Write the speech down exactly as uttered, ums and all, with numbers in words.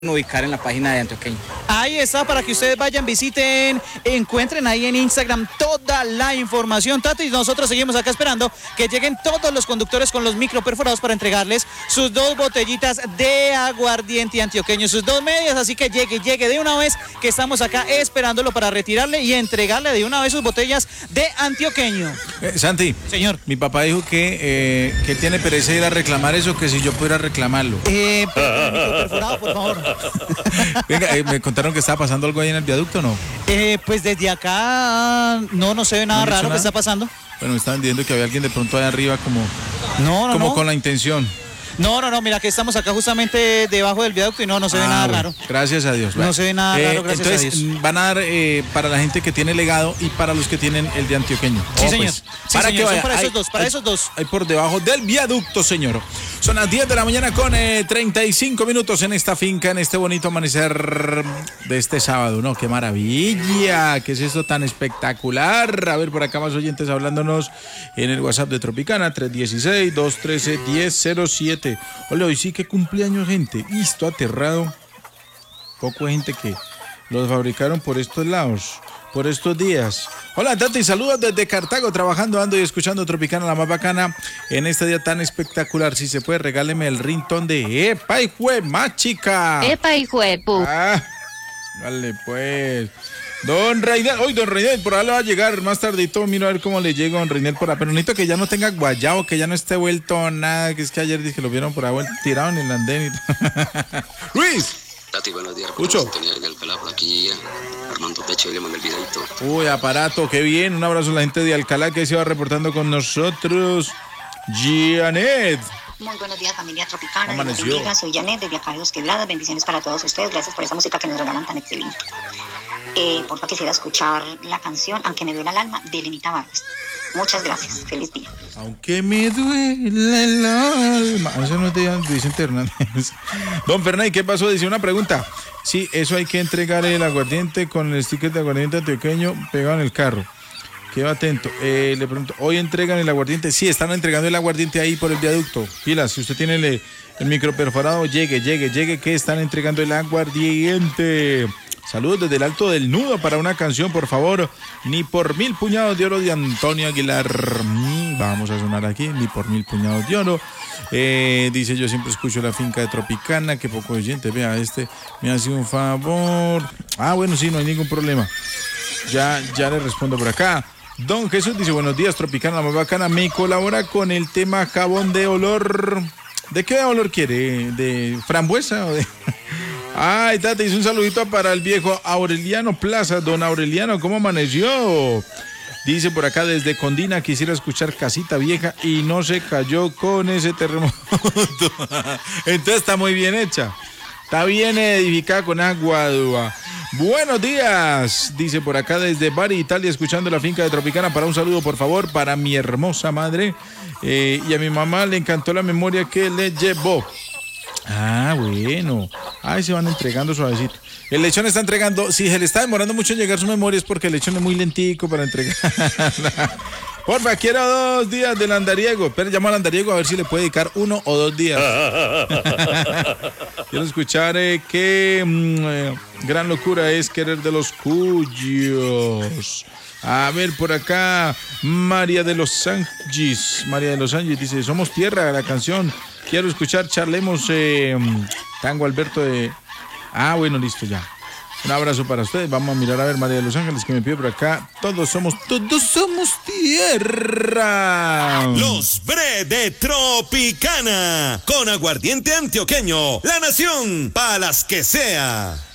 ubicar en la página de Antioqueño. Ahí está, para que ustedes vayan, visiten, encuentren ahí en Instagram toda la información, Tati, y nosotros seguimos acá esperando que lleguen todos los conductores con los micro perforados para entregarles sus dos botellitas de aguardiente antioqueño, sus dos medias, así que llegue, llegue de una vez, que estamos acá esperándolo para retirarle y entregarle de una vez sus botellas de antioqueño. Eh, Santi, señor, mi papá dijo que, eh, que tiene pereza de ir a reclamar eso, que si yo pudiera reclamarlo. Eh, micro perforado, por favor. Venga, eh, me contaron que estaba pasando algo ahí en el viaducto, ¿no? Eh, pues desde acá no, no se ve nada ¿No raro nada? que está pasando. Bueno, me estaban diciendo que había alguien de pronto allá arriba como, No, no, como no. con la intención. No, no, no, mira que estamos acá justamente debajo del viaducto y no, no se ve Ah, nada bueno, raro. Gracias a Dios. No se ve nada raro, gracias a entonces, Dios. van a dar eh, para la gente que tiene legado y para los que tienen el de antioqueño. Sí, Oh, señor. pues, Sí, para señor, que son vaya. para esos Hay- dos, para hay- esos dos. Hay por debajo del viaducto, señor. Son las diez de la mañana con eh, treinta y cinco minutos en esta finca, en este bonito amanecer de este sábado, ¿no? ¡Qué maravilla! ¿Qué es esto tan espectacular? A ver, por acá más oyentes hablándonos en el WhatsApp de Tropicana, tres uno seis, dos uno tres, uno cero cero siete. Hola, hoy sí que cumpleaños, gente. Y esto aterrado. Poco de gente que los fabricaron por estos lados, por estos días. Hola, Tati, saludos desde Cartago, trabajando, ando y escuchando Tropicana, la más bacana, en este día tan espectacular. Si se puede, regáleme el ringtone de Epa y Jue, más chica. Epa, hijo de pu. Ah, dale pues. Don Reinel, hoy don Reinel, por ahí le va a llegar más tardito, miro a ver cómo le llega don Reinel por ahí, pero necesito que ya no tenga guayabo, que ya no esté vuelto nada, que es que ayer dije que lo vieron por ahí vuelto, tirado en el andén y todo. Luis. Tati, buenos días. Escucho. Tenía en Alcalá por aquí, Armando Pecho, y le mandé el videito. Uy, aparato, qué bien. Un abrazo a la gente de Alcalá que se va reportando con nosotros. Janet. Muy buenos días, familia Tropicana. Amaneció. Dios bendiga. Soy Janet desde acá de Dos Quebradas. Bendiciones para todos ustedes. Gracias por esa música que nos regalan tan excelente. Eh, porfa, quisiera escuchar la canción Aunque me duela el alma de Lenita Vargas. Muchas gracias. Feliz día. Aunque me duele el alma. Eso no es de Vicente Hernández. Don Fernández, ¿qué pasó? Dice una pregunta. Sí, eso hay que entregar el aguardiente con el sticker de aguardiente antioqueño pegado en el carro. Quedo atento. Eh, le pregunto, ¿hoy entregan el aguardiente? Sí, están entregando el aguardiente ahí por el viaducto. Pilas, si usted tiene el, el micro perforado, llegue, llegue, llegue, que están entregando el aguardiente. Saludos desde el Alto del Nudo para una canción, por favor. Ni por mil puñados de oro de Antonio Aguilar. Mm, vamos a sonar aquí, ni por mil puñados de oro. Eh, dice, yo siempre escucho la finca de Tropicana, que poco oyente. Vea, este me hace un favor. Ah, bueno, sí, no hay ningún problema. Ya, ya le respondo por acá. Don Jesús dice, buenos días, Tropicana, la más bacana. Me colabora con el tema jabón de olor. ¿De qué olor quiere? ¿De frambuesa o de...? Ay, Tati, hice un saludito para el viejo Aureliano Plaza. Don Aureliano, ¿cómo amaneció? Dice por acá desde Condina, quisiera escuchar Casita Vieja y no se cayó con ese terremoto. Entonces está muy bien hecha. Está bien edificada con agua. Buenos días, dice por acá desde Bari, Italia, escuchando la finca de Tropicana. Para un saludo, por favor, para mi hermosa madre. Eh, y a mi mamá le encantó la memoria que le llevó. Ah, bueno. Ay, se van entregando suavecito. El lechón está entregando. Si se le está demorando mucho en llegar su memoria es porque el lechón es muy lentico para entregarla. Porfa, quiero dos días del andariego. Pero llamo al andariego a ver si le puede dedicar uno o dos días. Quiero escuchar eh, qué mm, eh, gran locura es querer de los cuyos. A ver, por acá, María de los Ángeles. María de los Ángeles dice, somos tierra, la canción. Quiero escuchar, charlemos eh, Tango Alberto de... Ah, bueno, listo, ya. Un abrazo para ustedes. Vamos a mirar a ver María de los Ángeles que me pide por acá. Todos somos, todos somos tierra. Los Bre de Tropicana. Con aguardiente antioqueño. La nación, para las que sea.